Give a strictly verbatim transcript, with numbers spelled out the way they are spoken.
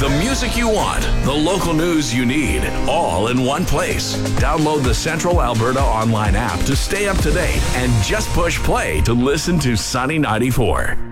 The music you want, the local news you need, all in one place. Download the Central Alberta online app to stay up to date and just push play to listen to Sunny ninety-four.